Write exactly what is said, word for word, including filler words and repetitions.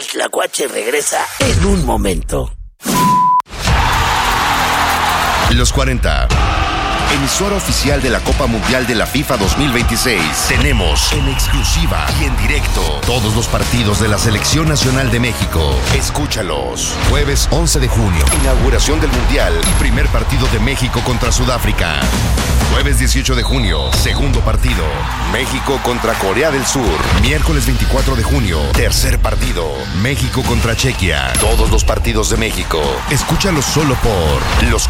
Tlacuache regresa en un momento. Los cuarenta. Emisora oficial de la Copa Mundial de la FIFA dos mil veintiséis. Tenemos en exclusiva y en directo todos los partidos de la Selección Nacional de México. Escúchalos. Jueves once de junio. Inauguración del Mundial y primer partido de México contra Sudáfrica. Jueves dieciocho de junio. Segundo partido. México contra Corea del Sur. Miércoles veinticuatro de junio. Tercer partido. México contra Chequia. Todos los partidos de México. Escúchalos solo por Los